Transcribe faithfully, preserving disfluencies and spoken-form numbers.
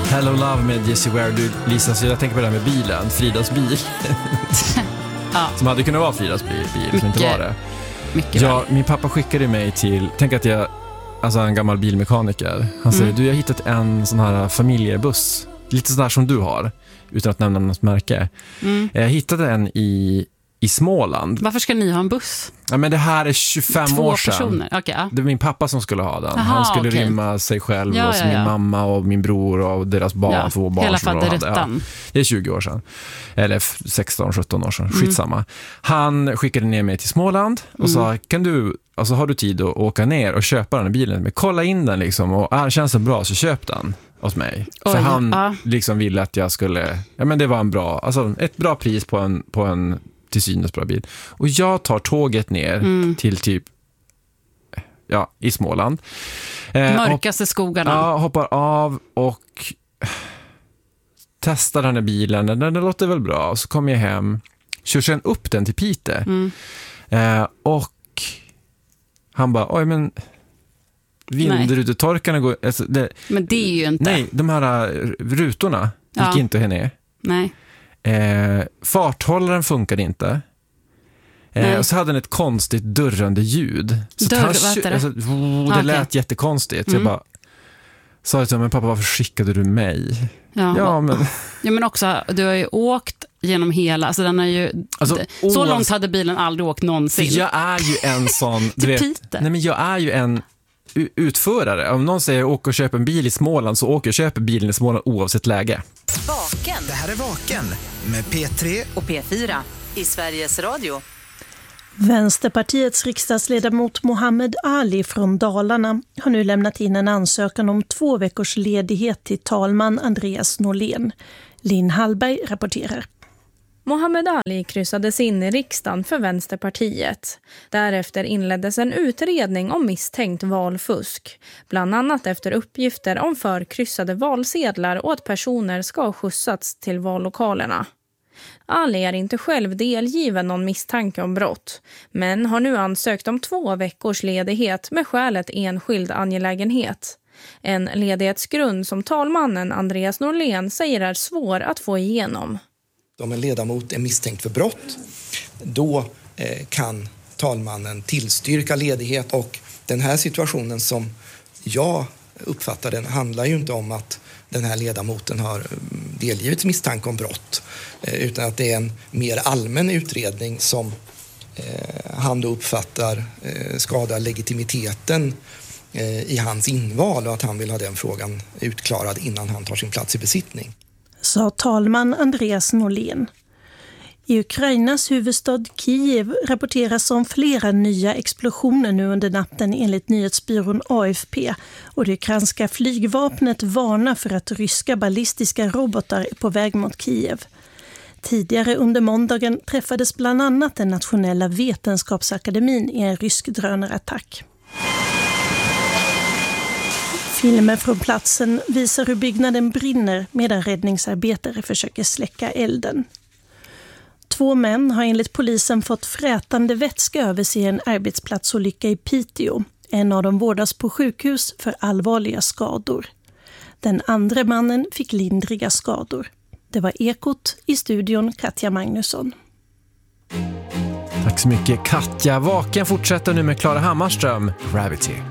Hello Love med Jessie Ware. Du, Lisa, så jag tänker på det här med bilen. Fridas bil. Ja. Som hade kunnat vara Fridas bil, bil som inte var det. Mycket ja, min pappa skickade mig till, tänk att jag, alltså en gammal bilmekaniker. Han säger, mm. du, jag har hittat en sån här familjebuss. Lite sån här som du har, utan att nämna något märke. Mm. Jag hittade en i i Småland. Varför ska ni ha en buss? Ja, men det här är tjugofem Två år sedan. Personer. Okay, ja. Det var min pappa som skulle ha den. Aha, han skulle okay. rymma sig själv ja, och ja, min ja. mamma och min bror och deras barn, ja, två barn. Hela faderuttan. Ja, det är tjugo år sedan. Eller sexton sjutton år sedan. Skitsamma. Mm. Han skickade ner mig till Småland och mm. sa, kan du, alltså har du tid att åka ner och köpa den här bilen? Men kolla in den liksom, och ah, känns den bra så köp den åt mig. Oj, för han ja. liksom ville att jag skulle, ja men det var en bra, alltså ett bra pris på en, på en till synes bra bil. Och jag tar tåget ner mm. till typ ja, i Småland. Eh, Mörkaste skogarna. Ja, hoppar av och testar den här bilen. Den, den låter väl bra. Så kommer jag hem, kör sen upp den till Pite. Mm. Eh, och han bara, oj men vindrutetorkarna går... Alltså, det, men det är ju inte... Nej, de här rutorna gick ja. inte ner. Nej. Eh, farthållaren funkade inte. Eh, och så hade den ett konstigt dörrande ljud. Så Dörr, han, det? Alltså, oh, det okay. lät jättekonstigt. Mm. Jag bara sa till men pappa, varför skickade du mig? Ja, ja, men... ja, men också, du har ju åkt genom hela, alltså den har ju, alltså, så oavs... långt hade bilen aldrig åkt någonsin. För jag är ju en sån, du vet, nej men jag är ju en utförare. Om någon säger åk och köp en bil i Småland, så åker och köper bilen i Småland oavsett läge. Vaken. Det här är Vaken med P tre och P fyra i Sveriges Radio. Vänsterpartiets riksdagsledamot Mohammed Ali från Dalarna har nu lämnat in en ansökan om två veckors ledighet till talman Andreas Norlén. Linn Hallberg rapporterar. Mohammed Ali kryssades in i riksdagen för Vänsterpartiet. Därefter inleddes en utredning om misstänkt valfusk. Bland annat efter uppgifter om förkryssade valsedlar och att personer ska ha skjutsats till vallokalerna. Ali är inte själv delgiven någon misstanke om brott, men har nu ansökt om två veckors ledighet med skälet enskild angelägenhet. En ledighetsgrund som talmannen Andreas Norlén säger är svår att få igenom. Om en ledamot är misstänkt för brott, då eh, kan talmannen tillstyrka ledighet. Och den här situationen som jag uppfattar den handlar ju inte om att den här ledamoten har delgivits misstanke om brott, eh, utan att det är en mer allmän utredning som eh, han då uppfattar eh, skadar legitimiteten eh, i hans inval, och att han vill ha den frågan utklarad innan han tar sin plats i besittning. Sa talman Andreas Norlén. I Ukrainas huvudstad Kiev rapporteras om flera nya explosioner nu under natten enligt nyhetsbyrån A F P, och det ukrainska flygvapnet varnar för att ryska ballistiska robotar är på väg mot Kiev. Tidigare under måndagen träffades bland annat den nationella vetenskapsakademin i en rysk drönarattack. Filmer från platsen visar hur byggnaden brinner medan räddningsarbetare försöker släcka elden. Två män har enligt polisen fått frätande vätska över sig i en arbetsplatsolycka i Piteå. En av dem vårdas på sjukhus för allvarliga skador. Den andra mannen fick lindriga skador. Det var Ekot, i studion Katja Magnusson. Tack så mycket Katja. Vaken fortsätter nu med Klara Hammarström, Gravity.